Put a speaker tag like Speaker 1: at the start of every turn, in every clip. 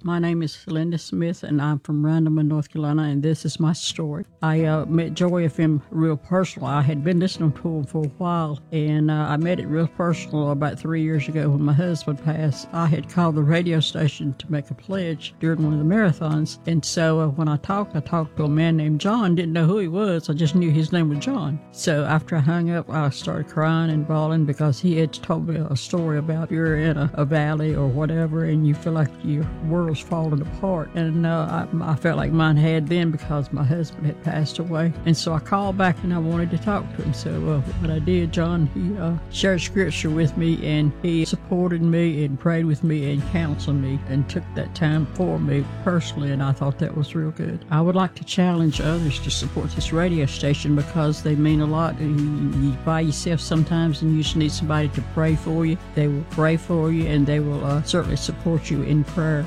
Speaker 1: My name is Linda Smith, and I'm from Randleman, North Carolina, and this is my story. I met Joy FM real personal. I had been listening to them for a while, and I met it real personal about 3 years ago when my husband passed. I had called the radio station to make a pledge during one of the marathons, and so when I talked to a man named John. Didn't know who he was. I just knew his name was John. So after I hung up, I started crying and bawling because he had told me a story about you're in a valley or whatever, and you feel like your world's falling apart. And I felt like mine had then because my husband had passed away. And so I called back and I wanted to talk to him. So what I did, John, he shared scripture with me, and he supported me and prayed with me and counseled me and took that time for me personally, and I thought that was real good. I would like to challenge others to support this radio station because they mean a lot. You by yourself sometimes and you just need somebody to pray for you. They will pray for you, and they will certainly support you in prayer.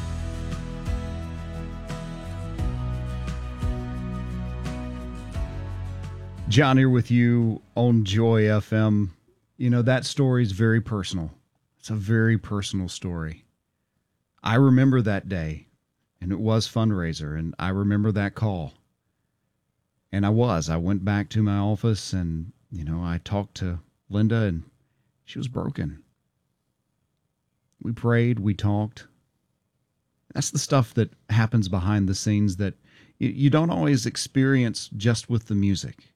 Speaker 2: John here with you on Joy FM. You know, that story is very personal. It's a very personal story. I remember that day, and it was fundraiser, and I remember that call. And I went back to my office, and, I talked to Linda, and she was broken. We prayed, we talked. That's the stuff that happens behind the scenes that you don't always experience just with the music.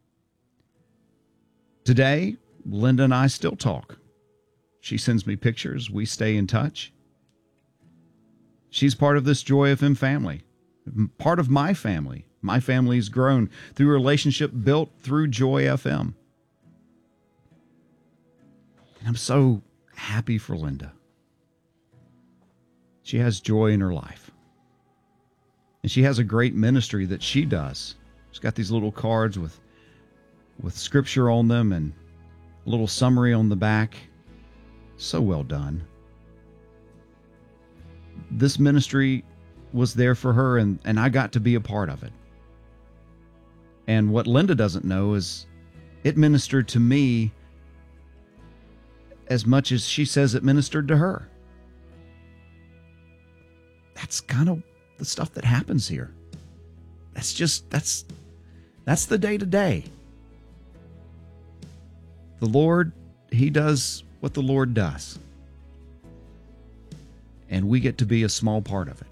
Speaker 2: Today, Linda and I still talk. She sends me pictures. We stay in touch. She's part of this Joy FM family, part of my family. My family's grown through a relationship built through Joy FM. And I'm so happy for Linda. She has joy in her life. And she has a great ministry that she does. She's got these little cards with scripture on them and a little summary on the back. So well done. This ministry was there for her, and I got to be a part of it. And what Linda doesn't know is it ministered to me as much as she says it ministered to her. That's kind of the stuff that happens here. That's the day-to-day. The Lord, He does what the Lord does. And we get to be a small part of it.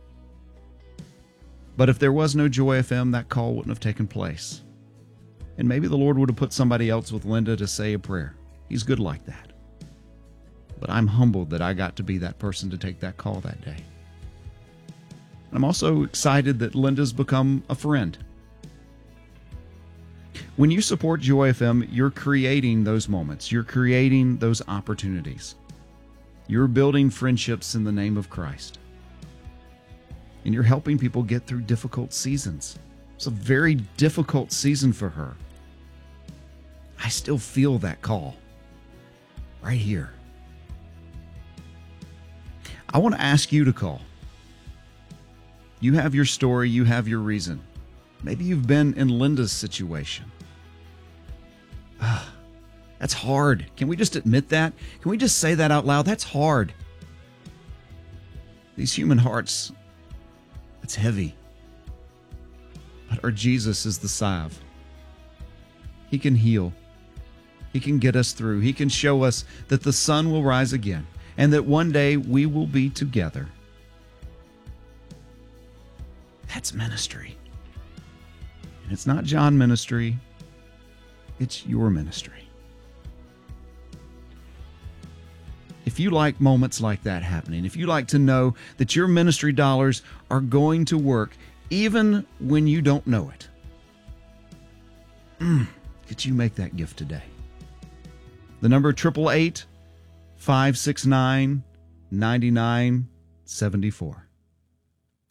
Speaker 2: But if there was no Joy FM, that call wouldn't have taken place. And maybe the Lord would have put somebody else with Linda to say a prayer. He's good like that. But I'm humbled that I got to be that person to take that call that day. I'm also excited that Linda's become a friend. When you support Joy FM, you're creating those moments. You're creating those opportunities. You're building friendships in the name of Christ. And you're helping people get through difficult seasons. It's a very difficult season for her. I still feel that call right here. I want to ask you to call. You have your story, you have your reason. Maybe you've been in Linda's situation. That's hard. Can we just admit that? Can we just say that out loud? That's hard. These human hearts, it's heavy. But our Jesus is the salve. He can heal. He can get us through. He can show us that the sun will rise again and that one day we will be together. That's ministry. And it's not John ministry. It's your ministry. If you like moments like that happening, if you like to know that your ministry dollars are going to work even when you don't know it, could you make that gift today? The number 888-569-9974.